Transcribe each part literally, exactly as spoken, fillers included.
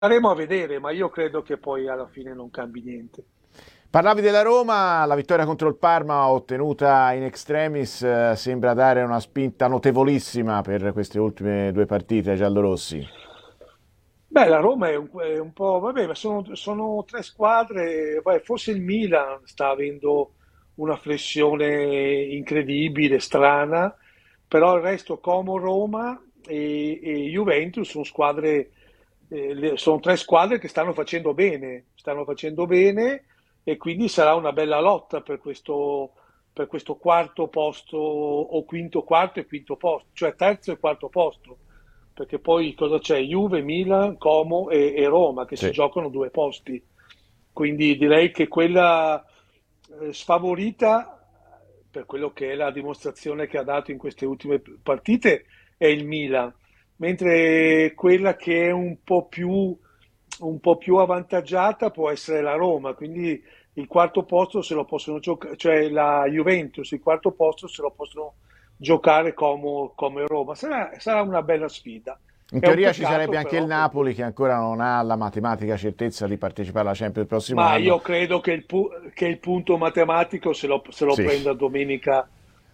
staremo a vedere, ma io credo che poi alla fine non cambi niente. Parlavi della Roma, la vittoria contro il Parma ottenuta in extremis eh, sembra dare una spinta notevolissima per queste ultime due partite ai giallorossi. Beh, la Roma è un, è un po', vabbè, ma sono, sono tre squadre, vai, forse il Milan sta avendo una flessione incredibile, strana, però il resto Como, Roma e, e Juventus sono squadre, eh, le- sono tre squadre che stanno facendo bene, stanno facendo bene e quindi sarà una bella lotta per questo, per questo quarto posto o quinto, quarto e quinto posto, cioè terzo e quarto posto, perché poi cosa c'è? Juve, Milan, Como e, e Roma che si Sì. giocano due posti. Quindi direi che quella eh, sfavorita, per quello che è la dimostrazione che ha dato in queste ultime partite, è il Milan, mentre quella che è un po' più, un po' più avvantaggiata può essere la Roma, quindi il quarto posto se lo possono giocare, cioè la Juventus, il quarto posto se lo possono giocare come, come Roma. Sarà, sarà una bella sfida. In È un teoria ci sarebbe peccato anche il però perché Napoli che ancora non ha la matematica certezza di partecipare alla Champions il prossimo ma anno. io credo che il, pu- che il punto matematico se lo, se lo Sì, prenda domenica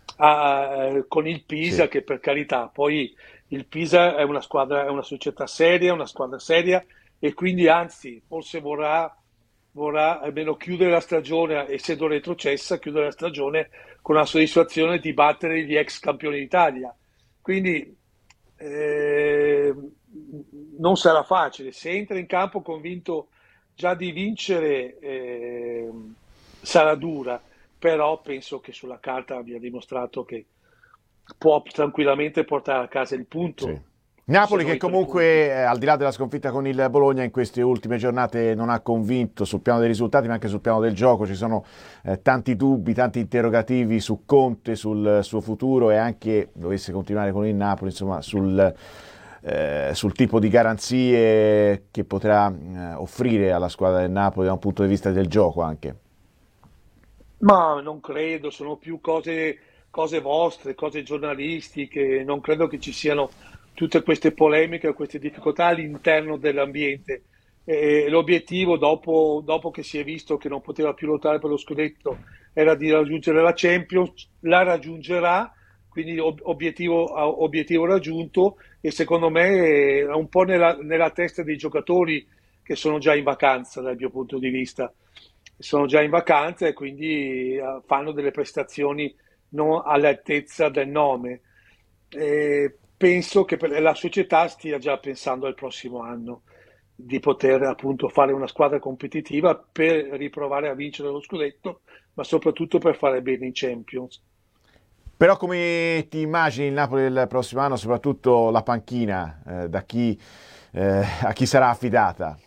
a- con il sì. Pisa, che per carità, poi il Pisa è una squadra, è una società seria, una squadra seria e quindi anzi, forse vorrà, vorrà almeno chiudere la stagione, essendo retrocessa, chiudere la stagione con la soddisfazione di battere gli ex campioni d'Italia. Quindi eh, non sarà facile. Se entra in campo convinto già di vincere, eh, sarà dura, però penso che sulla carta abbia dimostrato che può tranquillamente portare a casa il Sì. punto, se Napoli non che i tre punti. comunque, eh, al di là della sconfitta con il Bologna, in queste ultime giornate non ha convinto sul piano dei risultati, ma anche sul piano del gioco. Ci sono eh, tanti dubbi, tanti interrogativi su Conte, sul suo futuro e anche, dovesse continuare con il Napoli, insomma, sul, eh, sul tipo di garanzie che potrà eh, offrire alla squadra del Napoli da un punto di vista del gioco anche. Ma non credo, sono più cose, cose vostre, cose giornalistiche, non credo che ci siano tutte queste polemiche o queste difficoltà all'interno dell'ambiente. E l'obiettivo, dopo, dopo che si è visto che non poteva più lottare per lo scudetto, era di raggiungere la Champions, la raggiungerà, quindi ob- obiettivo, obiettivo raggiunto e secondo me è un po' nella, nella testa dei giocatori che sono già in vacanza dal mio punto di vista. Sono già in vacanza e quindi eh, fanno delle prestazioni non all'altezza del nome. E penso che per la società stia già pensando al prossimo anno di poter appunto fare una squadra competitiva per riprovare a vincere lo scudetto, ma soprattutto per fare bene in Champions. Però come ti immagini il Napoli del prossimo anno, soprattutto la panchina, eh, da chi, eh, a chi sarà affidata?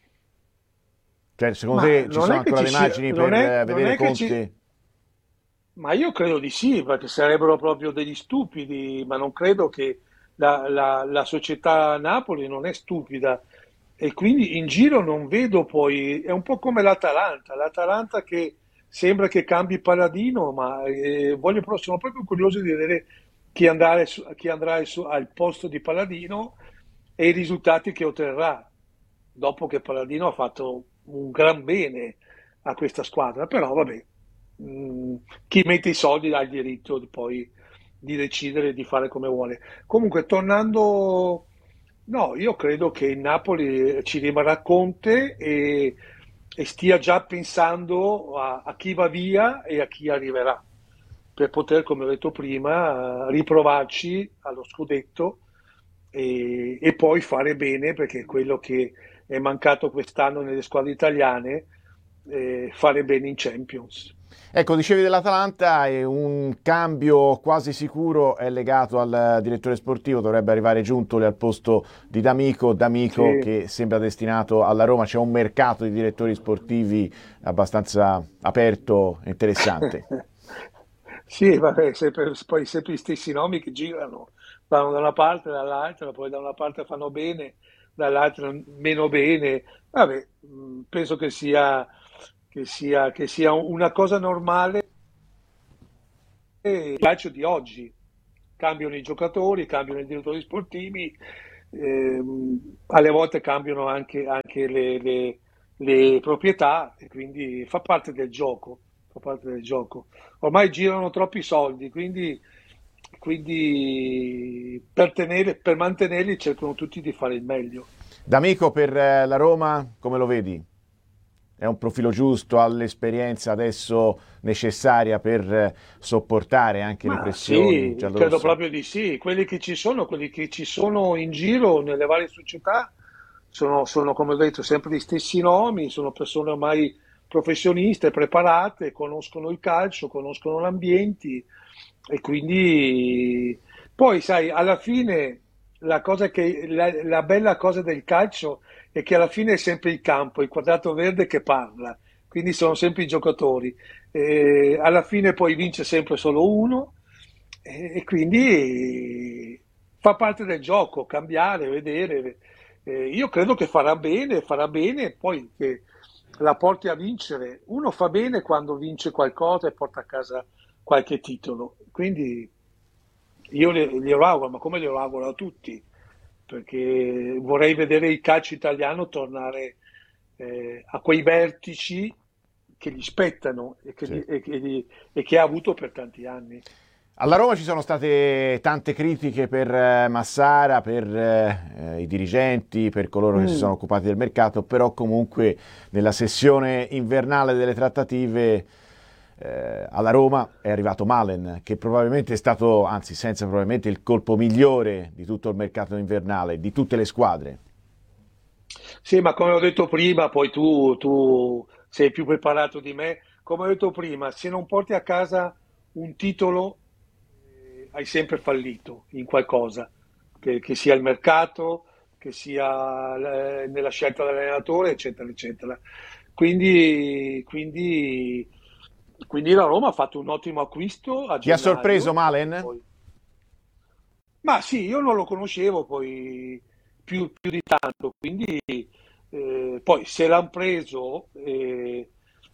Cioè, secondo Ma te ci non sono è che ancora ci le sia, margini non per è, eh, non vedere è che ci, Conte? ma io credo di sì, perché sarebbero proprio degli stupidi, ma non credo che la, la- la società Napoli non è stupida e quindi in giro non vedo poi, è un po' come l'Atalanta, l'Atalanta che sembra che cambi paladino, ma eh, voglio, pro- sono proprio curioso di vedere chi, andare su- chi andrà al, su- al posto di Paladino e i risultati che otterrà, dopo che Paladino ha fatto un gran bene a questa squadra, però vabbè, mh, chi mette i soldi ha il diritto di poi di decidere di fare come vuole. Comunque, tornando, no, io credo che il Napoli ci rimarrà Conte e, e stia già pensando a, a chi va via e a chi arriverà, per poter, come ho detto prima, eh, riprovarci allo scudetto e, e poi fare bene, perché è quello che è mancato quest'anno nelle squadre italiane, eh, fare bene in Champions. Ecco, dicevi dell'Atalanta e un cambio quasi sicuro è legato al direttore sportivo, dovrebbe arrivare Giuntoli al posto di D'Amico, D'Amico Sì. che sembra destinato alla Roma, c'è un mercato di direttori sportivi abbastanza aperto e interessante. Sì, vabbè, sempre, poi sempre gli stessi nomi che girano, vanno da una parte e dall'altra, poi da una parte fanno bene, dall'altra meno bene. Vabbè, mh, penso che sia, che sia, che sia una cosa normale il calcio di oggi. Cambiano i giocatori, cambiano i direttori sportivi ehm, alle volte cambiano anche, anche le, le- le proprietà e quindi fa parte del gioco, fa parte del gioco. Ormai girano troppi soldi, quindi, quindi per tenere- per mantenerli cercano tutti di fare il meglio. D'Amico, per eh, la Roma, come lo vedi? È un profilo giusto, ha l'esperienza adesso necessaria per eh, sopportare anche le Ma pressioni sì, credo giallorosse? proprio di sì. Quelli che ci sono, quelli che ci sono in giro nelle varie società sono, sono, come ho detto, sempre gli stessi nomi, sono persone ormai professioniste, preparate, conoscono il calcio, conoscono l'ambiente e quindi poi, sai, alla fine la cosa che, la, la bella cosa del calcio è che alla fine è sempre il campo, il quadrato verde che parla, quindi sono sempre i giocatori. Eh, alla fine poi vince sempre solo uno e, e quindi fa parte del gioco, cambiare, vedere. Eh, io credo che farà bene, farà bene poi che la porti a vincere. Uno fa bene quando vince qualcosa e porta a casa qualche titolo. Quindi io le- glielo auguro, ma come glielo auguro a tutti, perché vorrei vedere il calcio italiano tornare eh, a quei vertici che gli spettano e che, Sì. gli- e che gli- e che ha avuto per tanti anni. Alla Roma ci sono state tante critiche per eh, Massara, per eh, eh, i dirigenti, per coloro che si sono Mm. occupati del mercato, però comunque nella sessione invernale delle trattative eh, alla Roma è arrivato Malen, che probabilmente è stato, anzi senza probabilmente, il colpo migliore di tutto il mercato invernale, di tutte le squadre. Sì, ma come ho detto prima, poi tu, tu sei più preparato di me. Come ho detto prima, se non porti a casa un titolo, eh, hai sempre fallito in qualcosa, che, che sia il mercato, che sia eh, nella scelta dell'allenatore, eccetera, eccetera. Quindi, quindi, quindi la Roma ha fatto un ottimo acquisto a Ti ha sorpreso gennaio, perché Malen? poi ma sì, io non lo conoscevo poi più, più di tanto, quindi eh, poi se l'hanno preso, eh,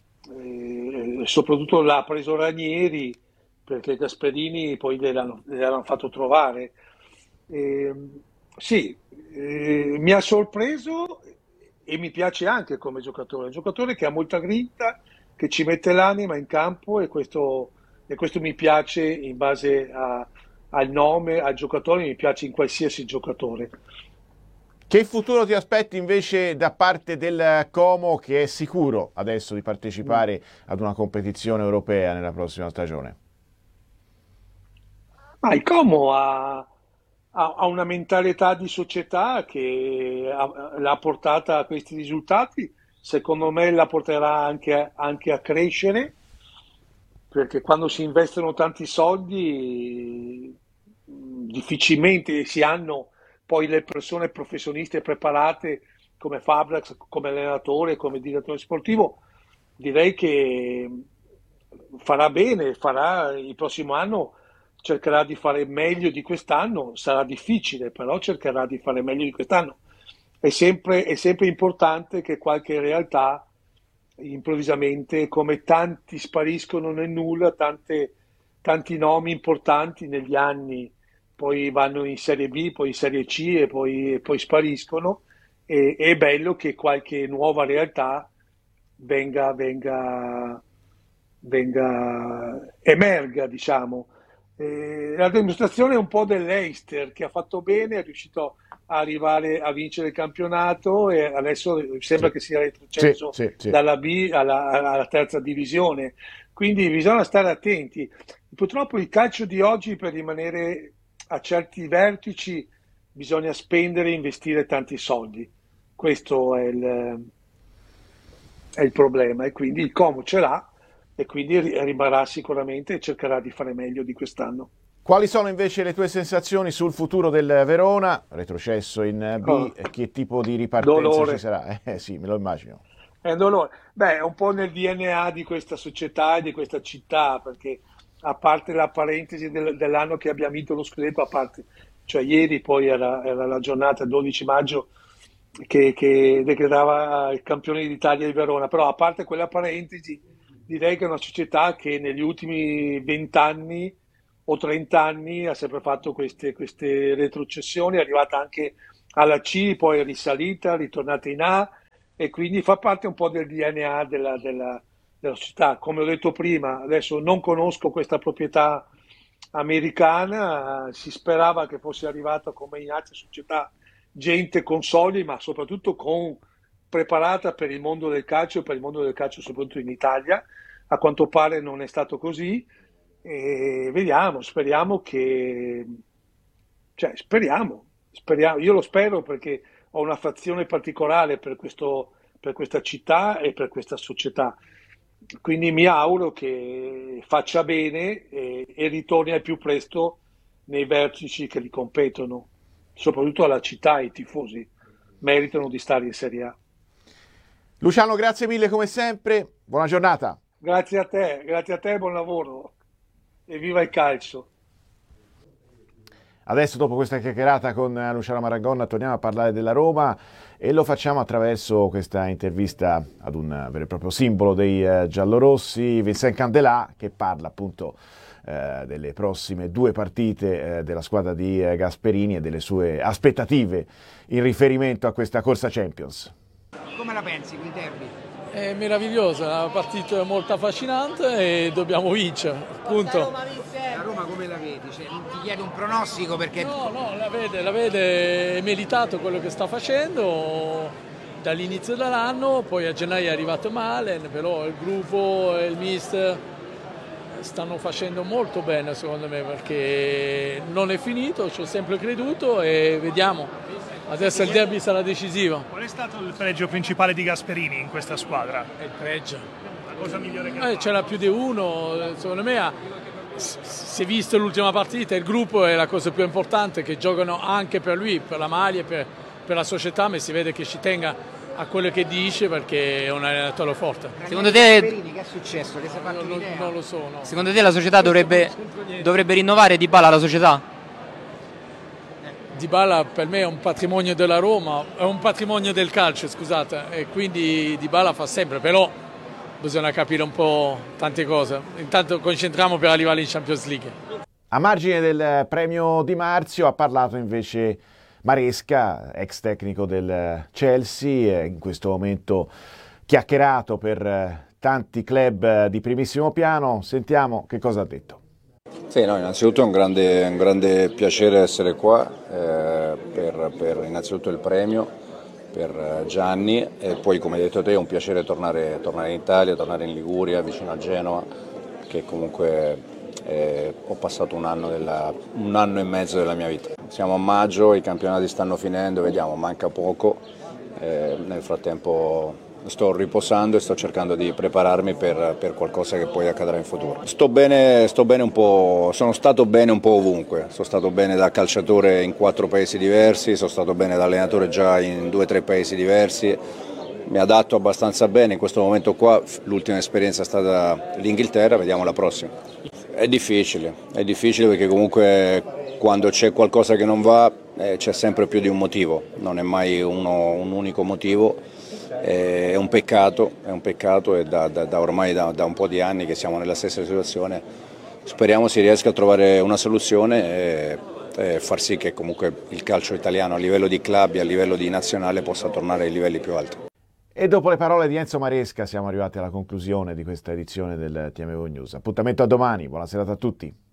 eh, soprattutto l'ha preso Ranieri, perché Gasperini poi gliel'hanno gliel'hanno fatto trovare. Ehm, sì, eh, mi ha sorpreso e mi piace anche come giocatore, un giocatore che ha molta grinta, che ci mette l'anima in campo e questo, e questo mi piace in base a al nome, al giocatore, mi piace in qualsiasi giocatore. Che futuro ti aspetti invece da parte del Como, che è sicuro adesso di Mm. partecipare ad una competizione europea nella prossima stagione? Ma il Como ha, ha- ha una mentalità di società che ha- l'ha portata a questi risultati, secondo me la porterà anche, anche a crescere, perché quando si investono tanti soldi mh, difficilmente si hanno poi le persone professioniste preparate come Fabregas, come allenatore, come direttore sportivo. Direi che farà bene, farà il prossimo anno, cercherà di fare meglio di quest'anno, sarà difficile, però cercherà di fare meglio di quest'anno. È sempre, è sempre importante che qualche realtà improvvisamente, come tanti spariscono nel nulla, tante- tanti nomi importanti negli anni poi vanno in Serie B, poi in Serie C e poi, e poi spariscono. E, è bello che qualche nuova realtà venga, venga, venga emerga, diciamo. Eh, la dimostrazione è un po' dell'Eister che ha fatto bene, è riuscito a arrivare a vincere il campionato e adesso sembra Sì, che sia sì, retrocesso sì, sì. dalla B alla, alla terza divisione. Quindi bisogna stare attenti. Purtroppo il calcio di oggi per rimanere a certi vertici bisogna spendere e investire tanti soldi. Questo è il, è il problema e quindi il Como ce l'ha e quindi ri- rimarrà sicuramente e cercherà di fare meglio di quest'anno. Quali sono invece le tue sensazioni sul futuro del Verona, retrocesso in B, Oh, e che tipo di ripartenza ci dolore. sarà? Eh sì, me lo immagino. È un dolore. Beh, è un po' nel D N A di questa società e di questa città, perché a parte la parentesi del- dell'anno che abbiamo vinto lo scudetto, a parte, cioè ieri poi era, era la giornata dodici maggio che, che decretava il campione d'Italia di Verona, però a parte quella parentesi, direi che è una società che negli ultimi vent'anni o trenta anni ha sempre fatto queste, queste retrocessioni, è arrivata anche alla C, poi è risalita, ritornata in A e quindi fa parte un po' del D N A della, della- della società. Come ho detto prima, adesso non conosco questa proprietà americana, si sperava che fosse arrivata come in altre società gente con soldi, ma soprattutto con, preparata per il mondo del calcio, per il mondo del calcio soprattutto in Italia. A quanto pare non è stato così e vediamo, speriamo che, cioè, speriamo, speriamo, io lo spero perché ho un'affezione particolare per questo, per questa città e per questa società. Quindi mi auguro che faccia bene e, e ritorni al più presto nei vertici che li competono, soprattutto alla città e ai tifosi meritano di stare in Serie A. Luciano, grazie mille come sempre, buona giornata. Grazie a te, grazie a te, buon lavoro e viva il calcio. Adesso, dopo questa chiacchierata con Luciano Marangonna, torniamo a parlare della Roma e lo facciamo attraverso questa intervista ad un vero e proprio simbolo dei eh, giallorossi, Vincent Candelà, che parla appunto eh, delle prossime due partite eh, della squadra di eh, Gasperini e delle sue aspettative in riferimento a questa corsa Champions. Come la pensi quel derby? È meravigliosa, è una partita molto affascinante e dobbiamo vincere, punto. La Roma come la vedi? Cioè, non ti chiedo un pronostico perché... No, no, la vede, la vede, è meritato quello che sta facendo dall'inizio dell'anno, poi a gennaio è arrivato male, però il gruppo e il mister stanno facendo molto bene secondo me perché non è finito, ci ho sempre creduto e vediamo. Adesso il derby sarà decisivo. Qual è stato il pregio principale di Gasperini in questa squadra? È il pregio. La cosa migliore che ha Eh, fatto? c'era più di uno, secondo me ha, si è visto l'ultima partita, il gruppo è la cosa più importante, che giocano anche per lui, per la maglia, per, per la società, ma si vede che ci tenga a quello che dice perché è un allenatore forte. Secondo te... Che è successo? Che si è fatto Non, un'idea? non lo so. No. Secondo te la società dovrebbe, dovrebbe rinnovare Dybala la società? Dybala per me è un patrimonio della Roma, è un patrimonio del calcio, scusate, e quindi Dybala fa sempre, però bisogna capire un po' tante cose. Intanto concentriamo per arrivare in Champions League. A margine del premio Di Marzio ha parlato invece Maresca, ex tecnico del Chelsea, in questo momento chiacchierato per tanti club di primissimo piano. Sentiamo che cosa ha detto. Sì, no, innanzitutto è un grande, un grande piacere essere qua eh, per, per innanzitutto il premio per Gianni e poi, come hai detto te, è un piacere tornare, tornare in Italia, tornare in Liguria, vicino a Genova, che comunque eh, ho passato un anno, della, un anno e mezzo della mia vita. Siamo a maggio, i campionati stanno finendo, vediamo, manca poco, eh, nel frattempo sto riposando e sto cercando di prepararmi per, per qualcosa che poi accadrà in futuro. Sto bene, sto bene un po', sono stato bene un po' ovunque, sono stato bene da calciatore in quattro paesi diversi, sono stato bene da allenatore già in due o tre paesi diversi, mi adatto abbastanza bene, in questo momento qua l'ultima esperienza è stata l'Inghilterra, vediamo la prossima. È difficile, è difficile perché comunque quando c'è qualcosa che non va eh, c'è sempre più di un motivo, non è mai uno, un unico motivo. È un peccato, è un peccato e da, da, da ormai da, da un po' di anni che siamo nella stessa situazione, speriamo si riesca a trovare una soluzione e, e far sì che comunque il calcio italiano a livello di club e a livello di nazionale possa tornare ai livelli più alti. E dopo le parole di Enzo Maresca siamo arrivati alla conclusione di questa edizione del T M V News. Appuntamento a domani, buona serata a tutti.